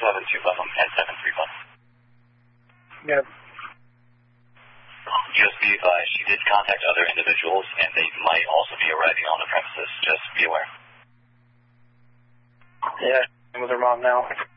1125 at 735. Yeah. Just be advised, she did contact other individuals, and they might also be arriving on the premises. Just be aware. Yeah, I'm with her mom now.